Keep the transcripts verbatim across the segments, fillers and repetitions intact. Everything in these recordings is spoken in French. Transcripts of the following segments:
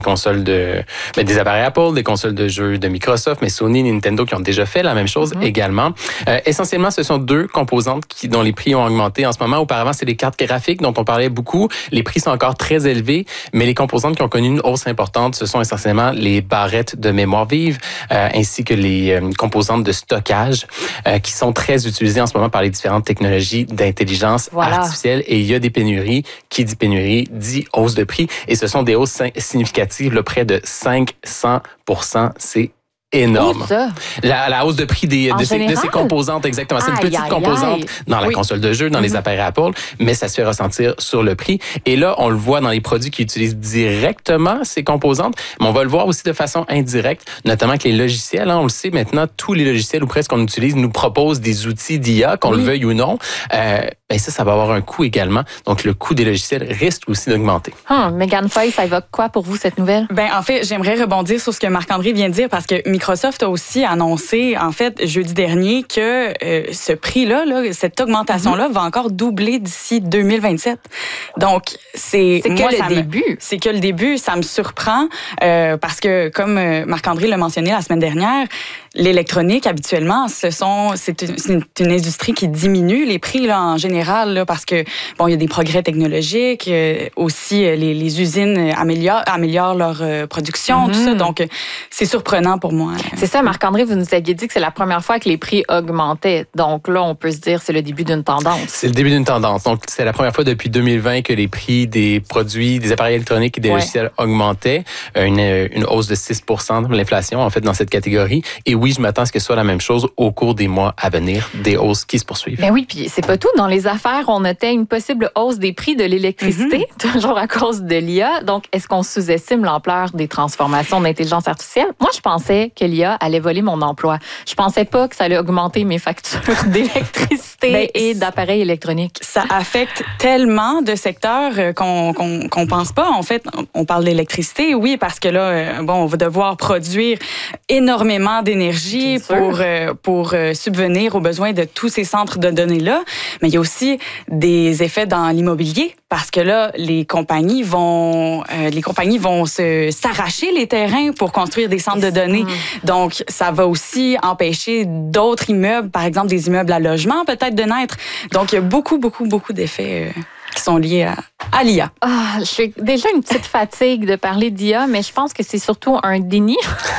consoles de ben, des appareils Apple, des consoles de jeux de Microsoft, mais Sony, Nintendo qui ont déjà fait la même chose mm-hmm. également. Euh, essentiellement, ce sont deux composantes qui, dont les prix ont augmenté en ce moment. Auparavant, c'est les cartes graphiques dont on parlait beaucoup. Les prix sont encore très élevés, mais les composantes qui ont connu une hausse importante, ce sont essentiellement les barrettes de mémoire vive, euh, ainsi que les euh, composantes de stockage euh, qui sont très utilisées en ce moment par les différentes technologies d'intelligence voilà. artificielle. Et il y a des pénuries. Qui dit pénurie dit hausse de prix. Et ce sont des hausses significatives. Là, près de cinq cents pour cent, c'est énorme. Ça? La, la hausse de prix des, de, ces, de ces composantes, exactement. C'est aïe, une petite aïe, composante aïe. dans la oui. console de jeu, dans mm-hmm. les appareils Apple, mais ça se fait ressentir sur le prix. Et là, on le voit dans les produits qui utilisent directement ces composantes, mais on va le voir aussi de façon indirecte, notamment que les logiciels, hein, on le sait maintenant, tous les logiciels ou presque qu'on utilise nous proposent des outils d'I A, qu'on oui. le veuille ou non. Euh, ben ça, ça va avoir un coût également. Donc, le coût des logiciels risque aussi d'augmenter. Hum, Megan Fay, ça évoque quoi pour vous, cette nouvelle? Ben, en fait, j'aimerais rebondir sur ce que Marc-André vient de dire parce que Microsoft a aussi annoncé, en fait, jeudi dernier, que euh, ce prix-là, là, cette augmentation-là, mm-hmm. va encore doubler d'ici deux mille vingt-sept. Donc, c'est... C'est moi, que le me, début. C'est que le début. Ça me surprend euh, parce que, comme Marc-André l'a mentionné la semaine dernière, l'électronique, habituellement, ce sont, c'est une, c'est une industrie qui diminue les prix là, en général là, parce que, bon, il y a des progrès technologiques, euh, aussi les, les usines améliorent, améliorent leur euh, production, mm-hmm. tout ça. Donc, c'est surprenant pour moi. C'est ça, Marc-André, vous nous aviez dit que c'est la première fois que les prix augmentaient. Donc là, on peut se dire que c'est le début d'une tendance. C'est le début d'une tendance. Donc, c'est la première fois depuis deux mille vingt que les prix des produits, des appareils électroniques et des ouais. logiciels augmentaient. Une, une hausse de six pour cent de l'inflation, en fait, dans cette catégorie. Et oui, je m'attends à ce que ce soit la même chose au cours des mois à venir, des hausses qui se poursuivent. Ben oui, puis c'est pas tout. Dans les affaires, on notait une possible hausse des prix de l'électricité, mm-hmm. toujours à cause de l'I A. Donc, est-ce qu'on sous-estime l'ampleur des transformations d'intelligence artificielle? Moi, je pensais que l'I A allait voler mon emploi. Je pensais pas que ça allait augmenter mes factures d'électricité ben, et d'appareils électroniques. Ça affecte tellement de secteurs qu'on qu'on, qu'on pense pas. En fait, on parle d'électricité, oui, parce que là, bon, on va devoir produire énormément d'énergie pour, euh, pour euh, subvenir aux besoins de tous ces centres de données-là. Mais il y a aussi des effets dans l'immobilier parce que là, les compagnies vont, euh, les compagnies vont se, s'arracher les terrains pour construire des centres de données. Donc, ça va aussi empêcher d'autres immeubles, par exemple des immeubles à logement, peut-être de naître. Donc, il y a beaucoup, beaucoup, beaucoup d'effets euh, qui sont liés à, à l'I A. Ah, j'ai déjà une petite fatigue de parler d'I A, mais je pense que c'est surtout un déni.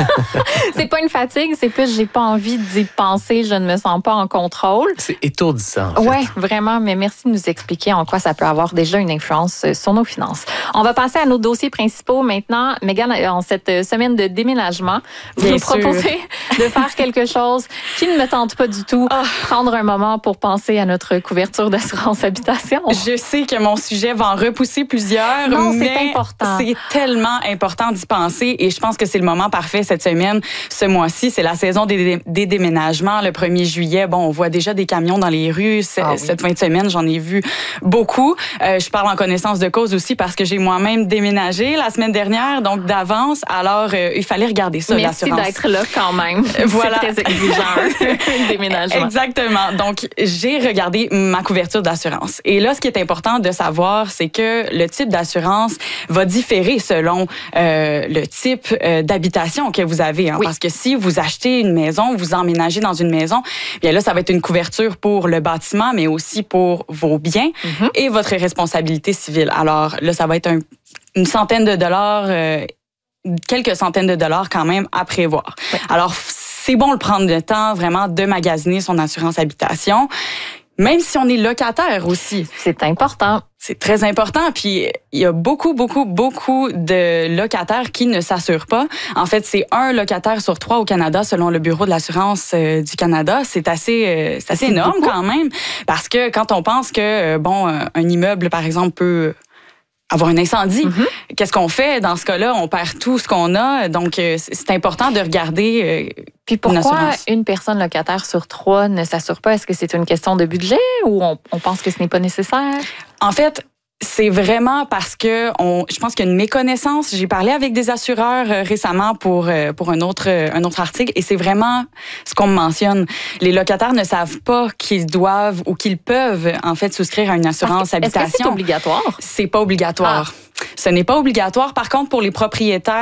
C'est pas une fatigue, c'est plus j'ai pas envie d'y penser, je ne me sens pas en contrôle. C'est étourdissant. En fait. Oui, vraiment, mais merci de nous expliquer en quoi ça peut avoir déjà une influence sur nos finances. On va passer à nos dossiers principaux maintenant. Megan, en cette semaine de déménagement, vous Bien nous sûr. proposez de faire quelque chose qui ne me tente pas du tout, oh. prendre un moment pour penser à notre couverture d'assurance habitation. Je sais que mon sujet va en repousser plusieurs, non, mais c'est important. C'est tellement important d'y penser et je pense que c'est le moment parfait cette semaine. Ce mois-ci, c'est la saison des, des déménagements. Le premier juillet, bon, on voit déjà des camions dans les rues. Ah, cette oui. fin de semaine, j'en ai vu beaucoup. Euh, je parle en connaissance de cause aussi parce que j'ai moi-même déménagé la semaine dernière, donc d'avance. Alors, euh, il fallait regarder ça, Merci l'assurance. d'être là quand même. Voilà. C'est très exigeant, un déménagement. Exactement. Donc, j'ai regardé ma couverture d'assurance. Et là, ce qui est important de savoir, c'est que le type d'assurance va différer selon euh, le type euh, d'habitation que vous avez. Hein, oui. Parce que si vous achetez une maison, vous emménagez dans une maison, bien là, ça va être une couverture pour le bâtiment, mais aussi pour vos biens mm-hmm. et votre responsabilité civile. Alors là, ça va être un, une centaine de dollars, euh, quelques centaines de dollars quand même à prévoir. Oui. Alors, c'est bon de prendre le temps vraiment de magasiner son assurance habitation. Même si on est locataire aussi. C'est important. C'est très important. Puis, il y a beaucoup, beaucoup, beaucoup de locataires qui ne s'assurent pas. En fait, c'est un locataire sur trois au Canada, selon le Bureau de l'assurance euh, du Canada. C'est assez, euh, c'est assez c'est énorme beaucoup. Quand même. Parce que quand on pense que, euh, bon, un immeuble, par exemple, peut avoir un incendie. Mm-hmm. Qu'est-ce qu'on fait? Dans ce cas-là, on perd tout ce qu'on a. Donc, c'est important de regarder euh, Puis pourquoi une assurance. Une personne locataire sur trois ne s'assure pas? Est-ce que c'est une question de budget ou on, on pense que ce n'est pas nécessaire? En fait, c'est vraiment parce que on, je pense qu'il y a une méconnaissance. J'ai parlé avec des assureurs euh, récemment pour euh, pour un autre euh, un autre article et c'est vraiment ce qu'on me mentionne. Les locataires ne savent pas qu'ils doivent ou qu'ils peuvent en fait souscrire à une assurance que, habitation. Est-ce que c'est obligatoire? C'est pas obligatoire. Ah. Ce n'est pas obligatoire. Par contre, pour les propriétaires